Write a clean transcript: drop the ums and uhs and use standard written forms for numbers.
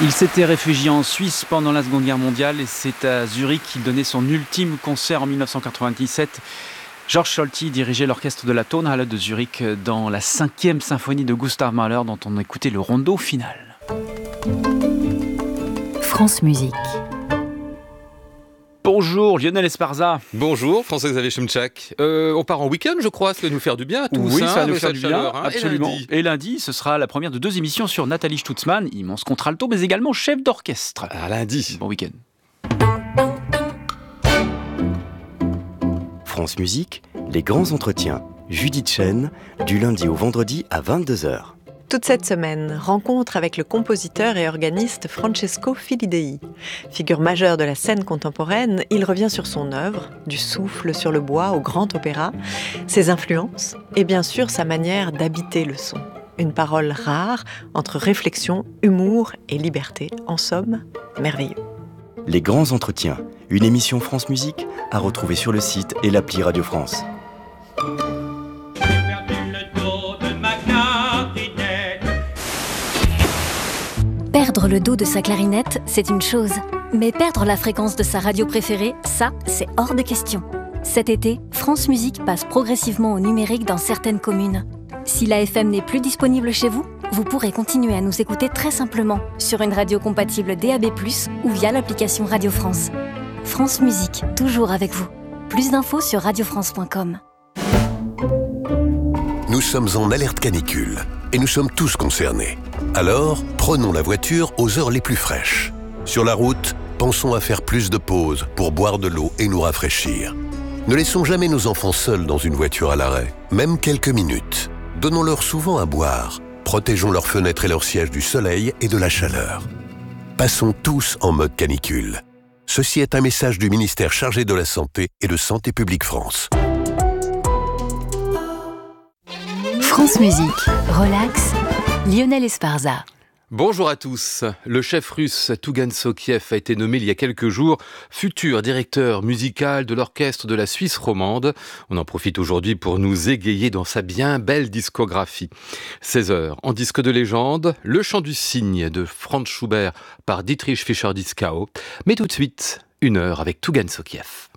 Il s'était réfugié en Suisse pendant la Seconde Guerre mondiale et c'est à Zurich qu'il donnait son ultime concert en 1997. Georges Solti dirigeait l'orchestre de la Tonhalle de Zurich dans la 5e symphonie de Gustav Mahler dont on écoutait le rondo final. France Musique. Bonjour Lionel Esparza. Bonjour François-Xavier Chemchak. On part en week-end, je crois, ça va nous faire du bien à tous. Oui, ça va nous faire du bien, chaleur, absolument. Et lundi, ce sera la première de 2 émissions sur Nathalie Stutzmann, immense contralto, mais également chef d'orchestre. À lundi. Bon week-end. France Musique, les grands entretiens. Judith Chen, du lundi au vendredi à 22h. Toute cette semaine, rencontre avec le compositeur et organiste Francesco Filidei. Figure majeure de la scène contemporaine, il revient sur son œuvre, du souffle sur le bois au grand opéra, ses influences et bien sûr sa manière d'habiter le son. Une parole rare entre réflexion, humour et liberté. En somme, merveilleux. Les grands entretiens, une émission France Musique à retrouver sur le site et l'appli Radio France. Perdre le dos de sa clarinette, c'est une chose. Mais perdre la fréquence de sa radio préférée, ça, c'est hors de question. Cet été, France Musique passe progressivement au numérique dans certaines communes. Si la FM n'est plus disponible chez vous, vous pourrez continuer à nous écouter très simplement sur une radio compatible DAB+, ou via l'application Radio France. France Musique, toujours avec vous. Plus d'infos sur radiofrance.com. Nous sommes en alerte canicule et nous sommes tous concernés. Alors, prenons la voiture aux heures les plus fraîches. Sur la route, pensons à faire plus de pauses pour boire de l'eau et nous rafraîchir. Ne laissons jamais nos enfants seuls dans une voiture à l'arrêt, même quelques minutes. Donnons-leur souvent à boire. Protégeons leurs fenêtres et leurs sièges du soleil et de la chaleur. Passons tous en mode canicule. Ceci est un message du ministère chargé de la Santé et de Santé publique France. France Musique, relax, Lionel Esparza. Bonjour à tous. Le chef russe Tougan Sokiev a été nommé il y a quelques jours futur directeur musical de l'orchestre de la Suisse romande. On en profite aujourd'hui pour nous égayer dans sa bien belle discographie. 16h en disque de légende, Le chant du cygne de Franz Schubert par Dietrich Fischer-Dieskau. Mais tout de suite, 1 heure avec Tougan Sokiev.